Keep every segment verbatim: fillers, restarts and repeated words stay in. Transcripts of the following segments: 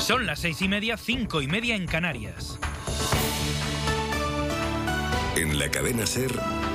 Son las seis y media, cinco y media en Canarias. En la cadena SER,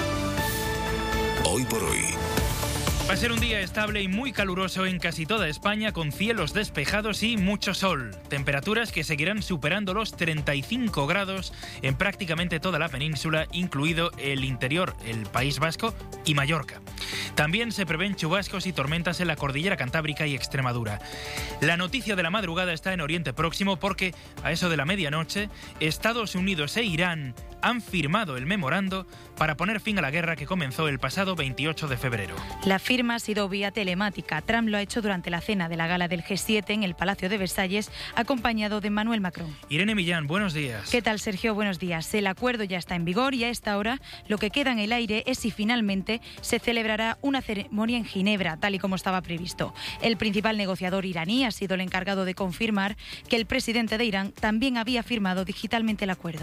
Hoy por Hoy. Va a ser un día estable y muy caluroso en casi toda España, con cielos despejados y mucho sol. Temperaturas que seguirán superando los treinta y cinco grados en prácticamente toda la península, incluido el interior, el País Vasco y Mallorca. También se prevén chubascos y tormentas en la cordillera Cantábrica y Extremadura. La noticia de la madrugada está en Oriente Próximo porque, a eso de la medianoche, Estados Unidos e Irán han firmado el memorando para poner fin a la guerra que comenzó el pasado veintiocho de febrero. La firma ha sido vía telemática. Trump lo ha hecho durante la cena de la gala del G siete en el Palacio de Versalles, acompañado de Emmanuel Macron. Irene Millán, buenos días. ¿Qué tal, Sergio? Buenos días. El acuerdo ya está en vigor y a esta hora lo que queda en el aire es si finalmente se celebrará una ceremonia en Ginebra, tal y como estaba previsto. El principal negociador iraní ha sido el encargado de confirmar que el presidente de Irán también había firmado digitalmente el acuerdo.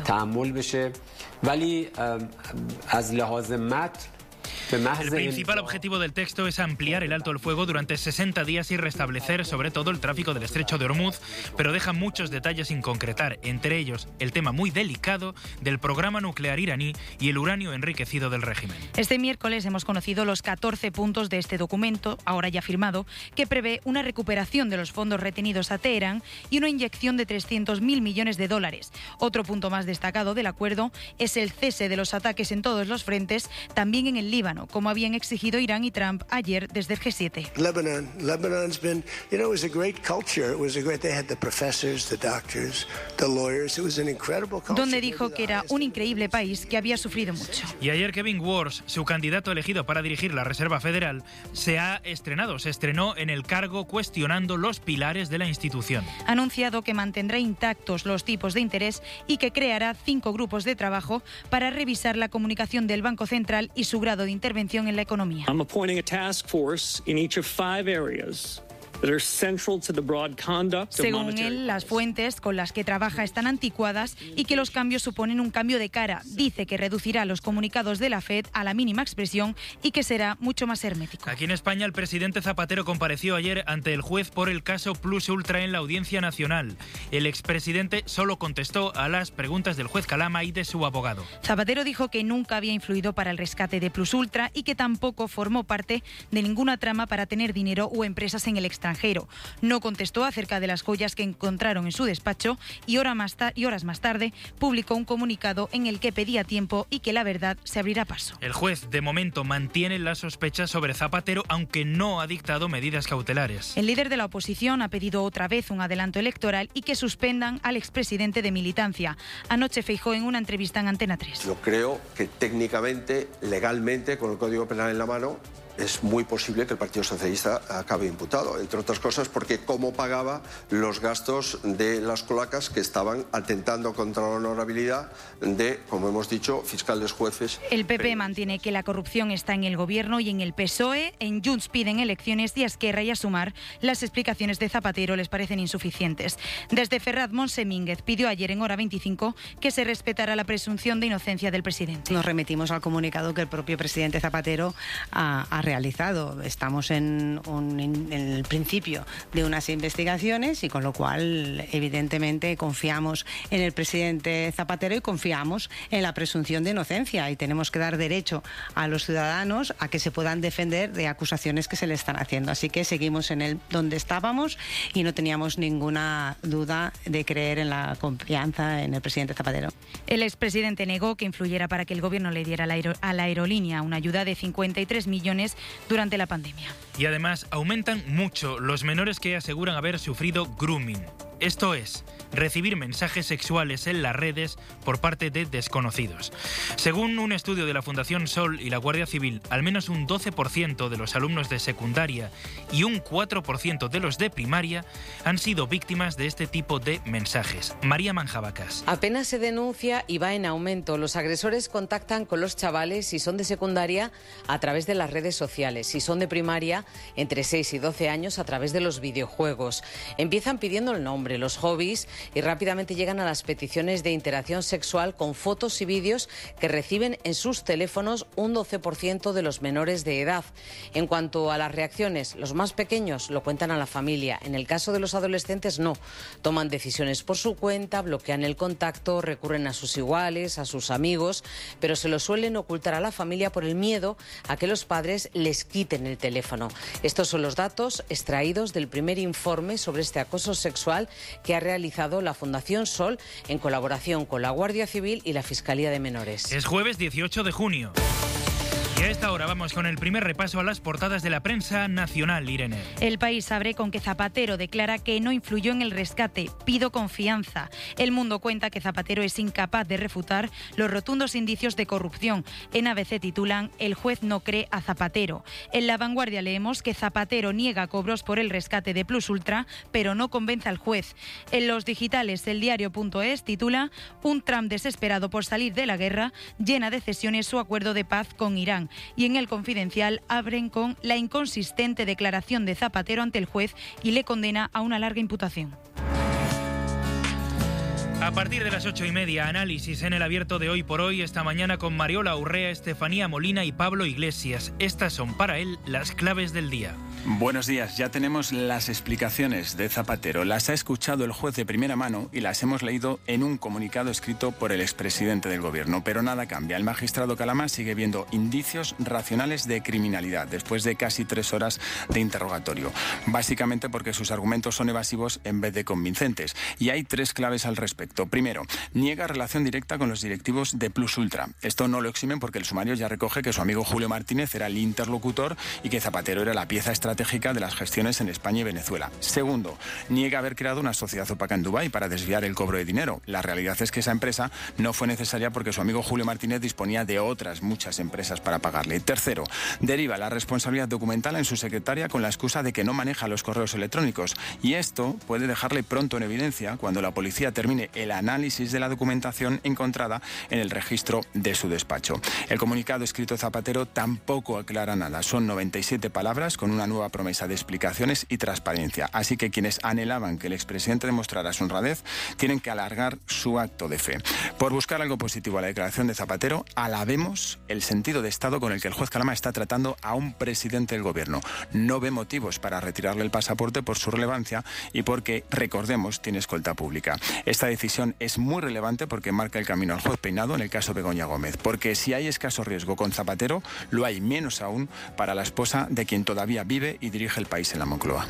El principal objetivo del texto es ampliar el alto el fuego durante sesenta días y restablecer sobre todo el tráfico del estrecho de Hormuz, pero deja muchos detalles sin concretar, entre ellos el tema muy delicado del programa nuclear iraní y el uranio enriquecido del régimen. Este miércoles hemos conocido los catorce puntos de este documento, ahora ya firmado, que prevé una recuperación de los fondos retenidos a Teherán y una inyección de trescientos mil millones de dólares. Otro punto más destacado del acuerdo es el cese de los ataques en todos los frentes, también en el Líbano, como habían exigido Irán y Trump ayer desde el G siete. Lebanon, Lebanon's been, you know, it was a great culture. It was a great, they had the professors, the doctors, the lawyers. It was an incredible culture. Donde dijo que era un increíble país que había sufrido mucho. Y ayer Kevin Warsh, su candidato elegido para dirigir la Reserva Federal, se ha estrenado, se estrenó en el cargo cuestionando los pilares de la institución. Ha anunciado que mantendrá intactos los tipos de interés y que creará cinco grupos de trabajo para revisar la comunicación del Banco Central y su grado de intervención en la economía. I'm appointing a task force in each of five areas that are central to the broad conduct of Según monetary él, las policy. fuentes con las que trabaja están anticuadas y que los cambios suponen un cambio de cara. Dice que reducirá los comunicados de la Fed a la mínima expresión y que será mucho más hermético. Aquí en España, el presidente Zapatero compareció ayer ante el juez por el caso Plus Ultra en la Audiencia Nacional. El expresidente solo contestó a las preguntas del juez Calama y de su abogado. Zapatero dijo que nunca había influido para el rescate de Plus Ultra y que tampoco formó parte de ninguna trama para tener dinero o empresas en el extranjero. No contestó acerca de las joyas que encontraron en su despacho y, hora más ta- y horas más tarde publicó un comunicado en el que pedía tiempo y que la verdad se abrirá paso. El juez, de momento, mantiene las sospechas sobre Zapatero, aunque no ha dictado medidas cautelares. El líder de la oposición ha pedido otra vez un adelanto electoral y que suspendan al expresidente de militancia. Anoche Feijóo en una entrevista en Antena tres. Yo creo que técnicamente, legalmente, con el Código Penal en la mano, es muy posible que el Partido Socialista acabe imputado, entre otras cosas porque cómo pagaba los gastos de las cloacas que estaban atentando contra la honorabilidad de, como hemos dicho, fiscales, jueces. El P P mantiene que la corrupción está en el gobierno y en el P S O E. En Junts piden elecciones y a Esquerra y a Sumar las explicaciones de Zapatero les parecen insuficientes. Desde Ferraz, Monsemínguez pidió ayer en Hora veinticinco que se respetara la presunción de inocencia del presidente. Nos remitimos al comunicado que el propio presidente Zapatero ha, ha realizado. Estamos en, un, en el principio de unas investigaciones y con lo cual evidentemente confiamos en el presidente Zapatero y confiamos en la presunción de inocencia y tenemos que dar derecho a los ciudadanos a que se puedan defender de acusaciones que se le están haciendo. Así que seguimos en el donde estábamos y no teníamos ninguna duda de creer en la confianza en el presidente Zapatero. El expresidente negó que influyera para que el gobierno le diera a la, aer- a la aerolínea una ayuda de cincuenta y tres millones durante la pandemia. Y además aumentan mucho los menores que aseguran haber sufrido grooming. Esto es, recibir mensajes sexuales en las redes por parte de desconocidos. Según un estudio de la Fundación Sol y la Guardia Civil, al menos un doce por ciento de los alumnos de secundaria y un cuatro por ciento de los de primaria han sido víctimas de este tipo de mensajes. María Manjabacas. Apenas se denuncia y va en aumento. Los agresores contactan con los chavales, si son de secundaria, a través de las redes sociales. Si son de primaria, entre seis y doce años, a través de los videojuegos. Empiezan pidiendo el nombre, los hobbies y rápidamente llegan a las peticiones de interacción sexual con fotos y vídeos que reciben en sus teléfonos un doce por ciento de los menores de edad. En cuanto a las reacciones, los más pequeños lo cuentan a la familia. En el caso de los adolescentes, no. Toman decisiones por su cuenta, bloquean el contacto, recurren a sus iguales, a sus amigos, pero se lo suelen ocultar a la familia por el miedo a que los padres les quiten el teléfono. Estos son los datos extraídos del primer informe sobre este acoso sexual que ha realizado la Fundación Sol en colaboración con la Guardia Civil y la Fiscalía de Menores. Es jueves dieciocho de junio. Y a esta hora vamos con el primer repaso a las portadas de la prensa nacional, Irene. El País abre con que Zapatero declara que no influyó en el rescate. Pido confianza. El Mundo cuenta que Zapatero es incapaz de refutar los rotundos indicios de corrupción. En A B C titulan El juez no cree a Zapatero. En La Vanguardia leemos que Zapatero niega cobros por el rescate de Plus Ultra, pero no convence al juez. En los digitales, el diario.es titula Un Trump desesperado por salir de la guerra llena de cesiones su acuerdo de paz con Irán. Y en El Confidencial abren con la inconsistente declaración de Zapatero ante el juez y le condena a una larga imputación. A partir de las ocho y media, análisis en El Abierto de Hoy por Hoy, esta mañana con Mariola Urrea, Estefanía Molina y Pablo Iglesias. Estas son para él las claves del día. Buenos días, ya tenemos las explicaciones de Zapatero. Las ha escuchado el juez de primera mano y las hemos leído en un comunicado escrito por el expresidente del gobierno. Pero nada cambia. El magistrado Calamás sigue viendo indicios racionales de criminalidad después de casi tres horas de interrogatorio. Básicamente porque sus argumentos son evasivos en vez de convincentes. Y hay tres claves al respecto. Primero, niega relación directa con los directivos de Plus Ultra. Esto no lo eximen porque el sumario ya recoge que su amigo Julio Martínez era el interlocutor y que Zapatero era la pieza estratégica de las gestiones en España y Venezuela. Segundo, niega haber creado una sociedad opaca en Dubái para desviar el cobro de dinero. La realidad es que esa empresa no fue necesaria porque su amigo Julio Martínez disponía de otras muchas empresas para pagarle. Tercero, deriva la responsabilidad documental en su secretaria con la excusa de que no maneja los correos electrónicos. Y esto puede dejarle pronto en evidencia cuando la policía termine el análisis de la documentación encontrada en el registro de su despacho. El comunicado escrito de Zapatero tampoco aclara nada. Son noventa y siete palabras con una nueva promesa de explicaciones y transparencia. Así que quienes anhelaban que el expresidente demostrara su honradez tienen que alargar su acto de fe. Por buscar algo positivo a la declaración de Zapatero, alabemos el sentido de Estado con el que el juez Calamás está tratando a un presidente del gobierno. No ve motivos para retirarle el pasaporte por su relevancia y porque, recordemos, tiene escolta pública. Esta decisión es muy relevante porque marca el camino al juez Peinado en el caso Begoña Gómez, porque si hay escaso riesgo con Zapatero, lo hay menos aún para la esposa de quien todavía vive y dirige el país en la Moncloa.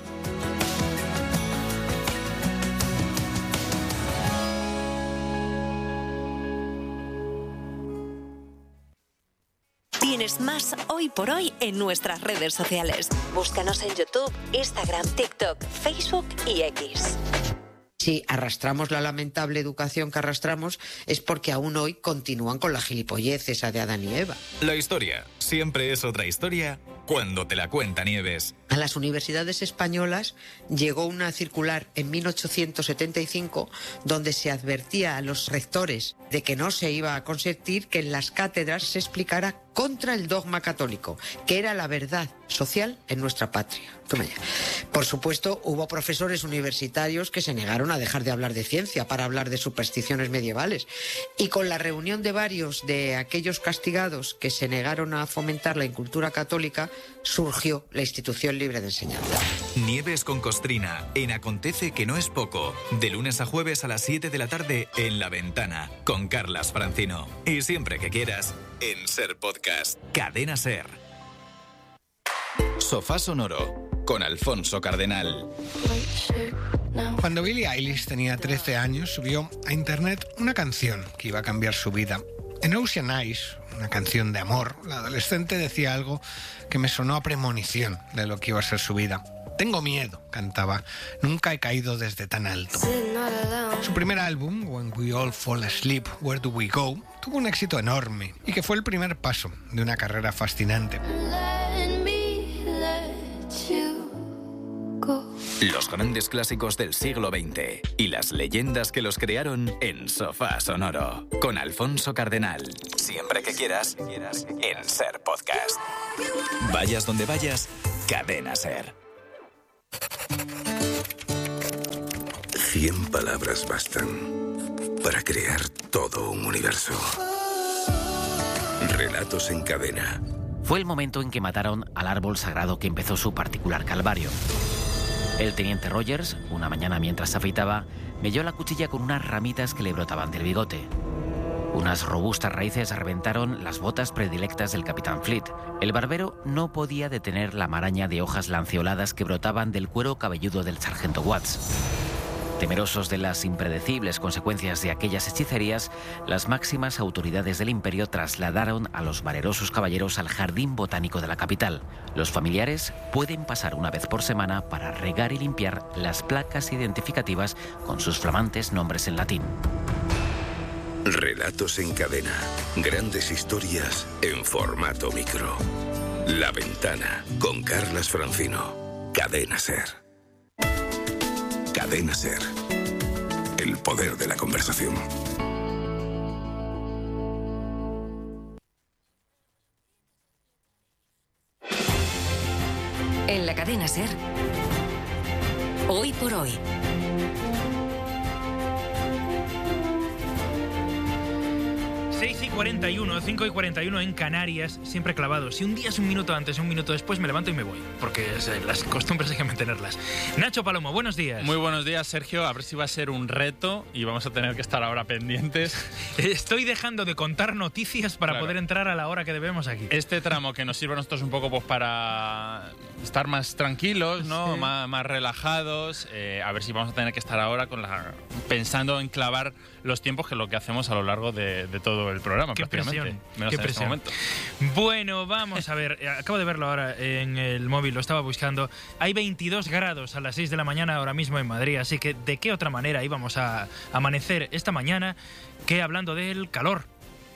Tienes más Hoy por Hoy en nuestras redes sociales. Búscanos en YouTube, Instagram, TikTok, Facebook y X. Si arrastramos la lamentable educación que arrastramos es porque aún hoy continúan con la gilipollez esa de Adán y Eva. La historia siempre es otra historia cuando te la cuenta Nieves. A las universidades españolas llegó una circular en mil ochocientos setenta y cinco donde se advertía a los rectores de que no se iba a consentir que en las cátedras se explicara contra el dogma católico, que era la verdad social en nuestra patria. Toma ya. Por supuesto, hubo profesores universitarios que se negaron a dejar de hablar de ciencia para hablar de supersticiones medievales. Y con la reunión de varios de aquellos castigados que se negaron a fomentar la incultura católica, surgió la institución libre de enseñanza. Nieves con Costrina, en Acontece que no es poco, de lunes a jueves a las siete de la tarde en La Ventana, con Carlas Francino. Y siempre que quieras, en Ser Podcast. Cadena Ser. Sofá Sonoro, con Alfonso Cardenal. Cuando Billie Eilish tenía trece años, subió a internet una canción que iba a cambiar su vida. En Ocean Eyes, una canción de amor, la adolescente decía algo que me sonó a premonición de lo que iba a ser su vida. Tengo miedo, cantaba. Nunca he caído desde tan alto. Su primer álbum, When We All Fall Asleep, Where Do We Go, tuvo un éxito enorme y que fue el primer paso de una carrera fascinante. Los grandes clásicos del siglo veinte y las leyendas que los crearon en Sofá Sonoro, con Alfonso Cardenal. Siempre que quieras, en Ser Podcast. Vayas donde vayas, Cadena Ser. Cien palabras bastan para crear todo un universo. Relatos en cadena. Fue el momento en que mataron al árbol sagrado que empezó su particular calvario. El teniente Rogers, una mañana mientras se afeitaba, melló la cuchilla con unas ramitas que le brotaban del bigote. Unas robustas raíces reventaron las botas predilectas del capitán Fleet. El barbero no podía detener la maraña de hojas lanceoladas que brotaban del cuero cabelludo del sargento Watts. Temerosos de las impredecibles consecuencias de aquellas hechicerías, las máximas autoridades del imperio trasladaron a los valerosos caballeros al jardín botánico de la capital. Los familiares pueden pasar una vez por semana para regar y limpiar las placas identificativas con sus flamantes nombres en latín. Relatos en cadena. Grandes historias en formato micro. La Ventana, con Carlas Francino. Cadena SER. Cadena SER. El poder de la conversación. En la cadena SER. Hoy por hoy. seis y cuarenta y uno, cinco y cuarenta y uno en Canarias, siempre clavado. Si un día es un minuto antes, un minuto después, me levanto y me voy, porque es, eh, las costumbres hay que mantenerlas. Nacho Palomo, buenos días. Muy buenos días, Sergio. A ver si va a ser un reto y vamos a tener que estar ahora pendientes. Estoy dejando de contar noticias para Claro. poder entrar a la hora que debemos aquí. Este tramo que nos sirve a nosotros un poco pues, para estar más tranquilos, ¿no? Sí. Más, más relajados. Eh, a ver si vamos a tener que estar ahora con la, pensando en clavar los tiempos, que es lo que hacemos a lo largo de, de todo el programa. Qué prácticamente. presión, Menos qué en este presión. momento. Bueno, vamos a ver, acabo de verlo ahora en el móvil, lo estaba buscando. Hay veintidós grados a las seis de la mañana ahora mismo en Madrid, así que ¿de qué otra manera íbamos a amanecer esta mañana que hablando del calor?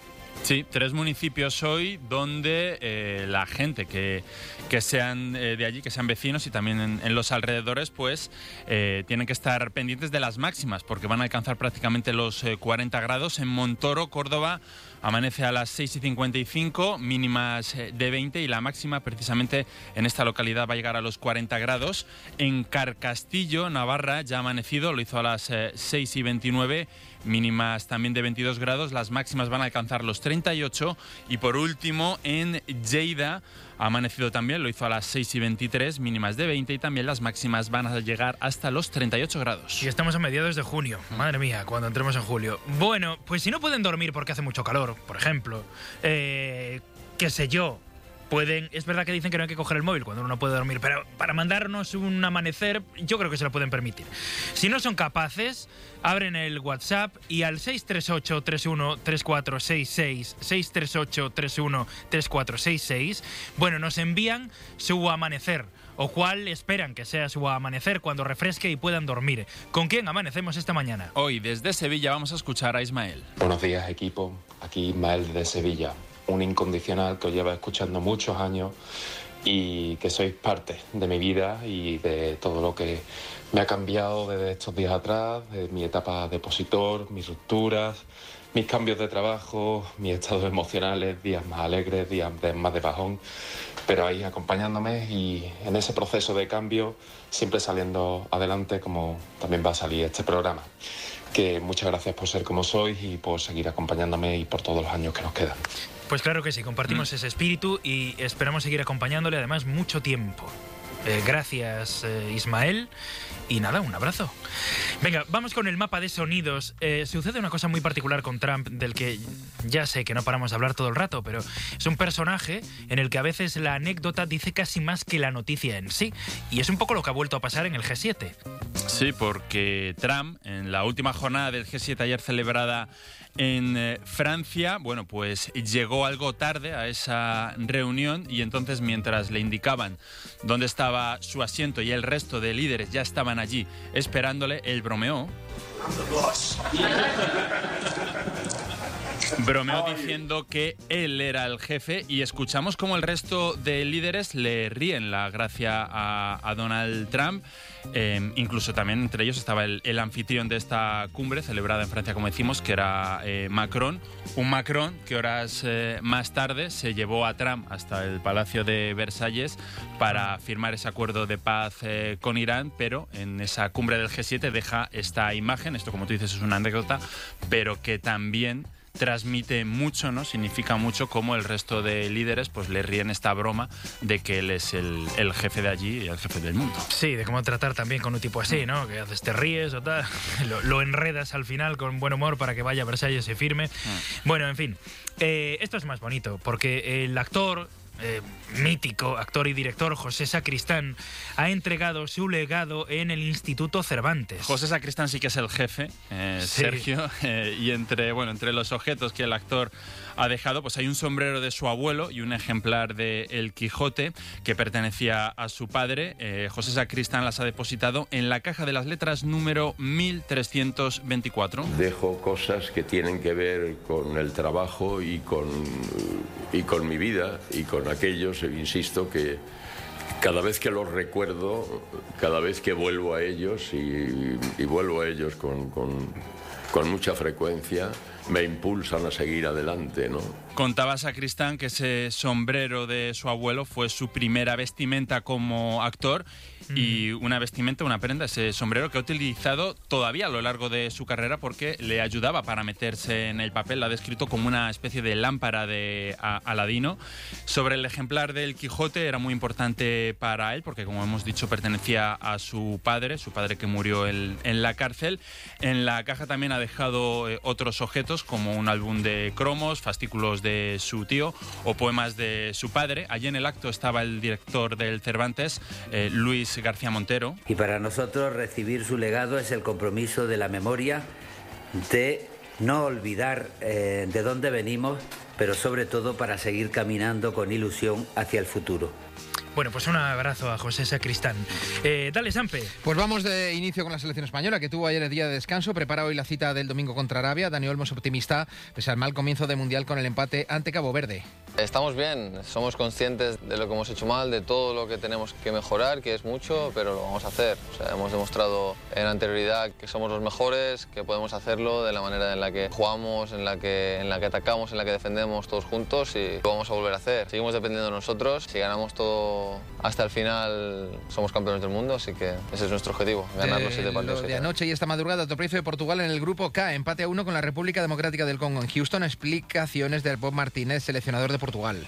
Sí, tres municipios hoy donde eh, la gente que, que sean eh, de allí, que sean vecinos y también en, en los alrededores, pues eh, tienen que estar pendientes de las máximas porque van a alcanzar prácticamente los eh, cuarenta grados. En Montoro, Córdoba, amanece a las seis y cincuenta y cinco, mínimas eh, de veinte, y la máxima precisamente en esta localidad va a llegar a los cuarenta grados. En Carcastillo, Navarra, ya ha amanecido, lo hizo a las eh, seis y veintinueve, mínimas también de veintidós grados, las máximas van a alcanzar los treinta y ocho. Y por último, en Lleida ha amanecido también, lo hizo a las seis y veintitrés, mínimas de veinte, y también las máximas van a llegar hasta los treinta y ocho grados. Y estamos a mediados de junio, madre mía, cuando entremos en julio. Bueno, pues si no pueden dormir porque hace mucho calor, por ejemplo, eh, qué sé yo, pueden, es verdad que dicen que no hay que coger el móvil cuando uno no puede dormir, pero para mandarnos un amanecer yo creo que se lo pueden permitir. Si no son capaces, abren el WhatsApp y al seis tres ocho, tres uno, tres cuatro seis seis, seis tres ocho, tres uno, tres cuatro seis seis, bueno, nos envían su amanecer o cuál esperan que sea su amanecer cuando refresque y puedan dormir. ¿Con quién amanecemos esta mañana? Hoy desde Sevilla vamos a escuchar a Ismael. Buenos días, equipo. Aquí Ismael de Sevilla. Un incondicional que os lleva escuchando muchos años y que sois parte de mi vida y de todo lo que me ha cambiado desde estos días atrás, de mi etapa de opositor, mis rupturas, mis cambios de trabajo, mis estados emocionales, días más alegres, días de, más de bajón, pero ahí acompañándome y en ese proceso de cambio siempre saliendo adelante, como también va a salir este programa. Que muchas gracias por ser como sois y por seguir acompañándome y por todos los años que nos quedan. Pues claro que sí, compartimos mm. ese espíritu y esperamos seguir acompañándole además mucho tiempo. Eh, gracias, eh, Ismael. Y nada, un abrazo. Venga, vamos con el mapa de sonidos. Eh, sucede una cosa muy particular con Trump, del que ya sé que no paramos de hablar todo el rato, pero es un personaje en el que a veces la anécdota dice casi más que la noticia en sí. Y es un poco lo que ha vuelto a pasar en el G siete. Sí, porque Trump, en la última jornada del G siete ayer celebrada en eh, Francia, bueno, pues llegó algo tarde a esa reunión y entonces mientras le indicaban dónde estaba su asiento y el resto de líderes ya estaban allí esperándole, él bromeó. Bromeó diciendo que él era el jefe y escuchamos cómo el resto de líderes le ríen la gracia a, a Donald Trump. Eh, incluso también entre ellos estaba el, el anfitrión de esta cumbre celebrada en Francia, como decimos, que era eh, Macron. Un Macron que horas eh, más tarde se llevó a Trump hasta el Palacio de Versalles para firmar ese acuerdo de paz eh, con Irán, pero en esa cumbre del G siete deja esta imagen. Esto, como tú dices, es una anécdota, pero que también transmite mucho, ¿no? Significa mucho cómo el resto de líderes pues le ríen esta broma de que él es el, el jefe de allí y el jefe del mundo. Sí, de cómo tratar también con un tipo así, ¿no? Que haces, te ríes o tal, lo, lo enredas al final con buen humor para que vaya a Versalles y se firme. Mm. Bueno, en fin, eh, esto es más bonito porque el actor... Eh, mítico actor y director José Sacristán ha entregado su legado en el Instituto Cervantes. José Sacristán sí que es el jefe, eh, sí. Sergio, eh, y entre, bueno, entre los objetos que el actor ha dejado, pues hay un sombrero de su abuelo y un ejemplar de El Quijote que pertenecía a su padre. Eh, José Sacristán las ha depositado en la caja de las letras número mil trescientos veinticuatro. Dejo cosas que tienen que ver con el trabajo y con, y con mi vida y con aquellos, insisto, que cada vez que los recuerdo, cada vez que vuelvo a ellos y, y vuelvo a ellos con, con, con mucha frecuencia, me impulsan a seguir adelante, ¿no? Contaba Sacristán que ese sombrero de su abuelo fue su primera vestimenta como actor y una vestimenta, una prenda, ese sombrero que ha utilizado todavía a lo largo de su carrera porque le ayudaba para meterse en el papel. Lo ha descrito como una especie de lámpara de Aladino. Sobre el ejemplar del Quijote era muy importante para él porque, como hemos dicho, pertenecía a su padre, su padre que murió en, en la cárcel. En la caja también ha dejado eh, otros objetos como un álbum de cromos, fascículos de su tío o poemas de su padre. Allí en el acto estaba el director del Cervantes, eh, Luis García Montero. Y para nosotros recibir su legado es el compromiso de la memoria, de no olvidar eh, de dónde venimos, pero sobre todo para seguir caminando con ilusión hacia el futuro. Bueno, pues un abrazo a José Sacristán. Eh, dale, Sampe. Pues vamos de inicio con la selección española, que tuvo ayer el día de descanso. Prepara hoy la cita del domingo contra Arabia. Dani Olmo es optimista, pese al mal comienzo de Mundial con el empate ante Cabo Verde. Estamos bien, somos conscientes de lo que hemos hecho mal, de todo lo que tenemos que mejorar, que es mucho, pero lo vamos a hacer. O sea, hemos demostrado en anterioridad que somos los mejores, que podemos hacerlo de la manera en la que jugamos, en la que, en la que atacamos, en la que defendemos todos juntos y lo vamos a volver a hacer. Seguimos dependiendo de nosotros. Si ganamos todo hasta el final, somos campeones del mundo, así que ese es nuestro objetivo, ganar los siete partidos. Lo de anoche y esta madrugada, Tropiezo de Portugal en el grupo K, empate a uno con la República Democrática del Congo. En Houston, explicaciones de Bob Martínez, seleccionador de Portugal.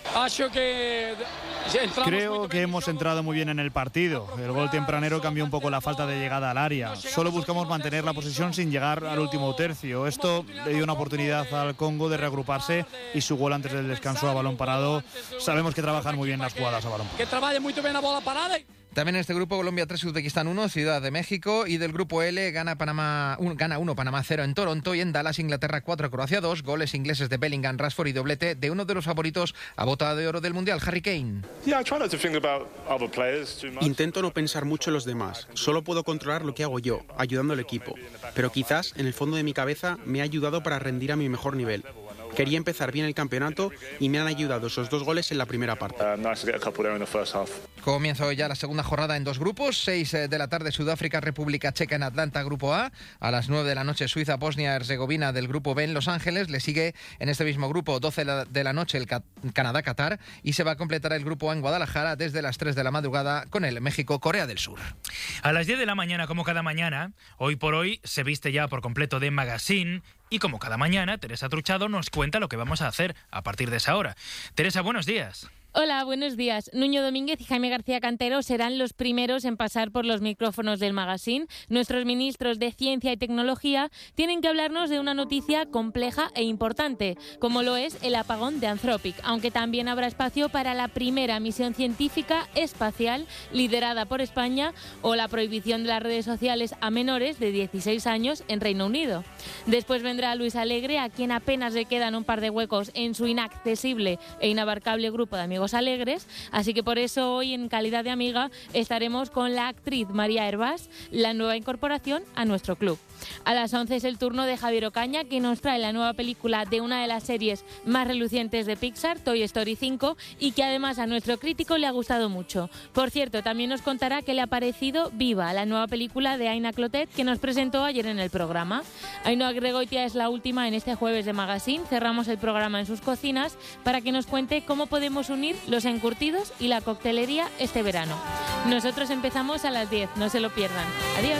Creo que hemos entrado muy bien en el partido. El gol tempranero cambió un poco la falta de llegada al área. Solo buscamos mantener la posesión sin llegar al último tercio. Esto le dio una oportunidad al Congo de reagruparse y su gol antes del descanso a balón parado. Sabemos que trabajan muy bien las jugadas a balón parado. Que trabaje muy bien a bola parada. También en este grupo, Colombia tres, Uzbekistán uno, Ciudad de México. Y del grupo L, gana Panamá un, gana uno, Panamá cero en Toronto. Y en Dallas, Inglaterra cuatro, Croacia dos. Goles ingleses de Bellingham, Rashford y doblete de uno de los favoritos a bota de oro del Mundial, Harry Kane. Intento no pensar mucho en los demás. Solo puedo controlar lo que hago yo, ayudando al equipo. Pero quizás, en el fondo de mi cabeza, me ha ayudado para rendir a mi mejor nivel. Quería empezar bien el campeonato y me han ayudado esos dos goles en la primera parte. Comienza hoy ya la segunda jornada en dos grupos. seis de la tarde, Sudáfrica, República Checa en Atlanta, grupo A. A las nueve de la noche, Suiza, Bosnia, Herzegovina del grupo B en Los Ángeles. Le sigue en este mismo grupo, doce de la noche, el Canadá-Qatar. Y se va a completar el grupo A en Guadalajara desde las tres de la madrugada con el México-Corea del Sur. A las diez de la mañana, como cada mañana, hoy por hoy se viste ya por completo de magazine. Y como cada mañana, Teresa Truchado nos cuenta lo que vamos a hacer a partir de esa hora. Teresa, buenos días. Hola, buenos días. Nuño Domínguez y Jaime García Cantero serán los primeros en pasar por los micrófonos del magazine. Nuestros ministros de Ciencia y Tecnología tienen que hablarnos de una noticia compleja e importante, como lo es el apagón de Anthropic, aunque también habrá espacio para la primera misión científica espacial liderada por España o la prohibición de las redes sociales a menores de dieciséis años en Reino Unido. Después vendrá Luis Alegre, a quien apenas le quedan un par de huecos en su inaccesible e inabarcable grupo de amigos amigos alegres, así que por eso hoy en calidad de amiga estaremos con la actriz María Hervás, la nueva incorporación a nuestro club. A las once es el turno de Javier Ocaña, que nos trae la nueva película de una de las series más relucientes de Pixar, Toy Story cinco, y que además a nuestro crítico le ha gustado mucho. Por cierto, también nos contará qué le ha parecido Viva, la nueva película de Aina Clotet, que nos presentó ayer en el programa. Ainhoa Gregoitia es la última en este jueves de Magazine. Cerramos el programa en sus cocinas para que nos cuente cómo podemos unir los encurtidos y la coctelería este verano. Nosotros empezamos a las diez, no se lo pierdan. Adiós.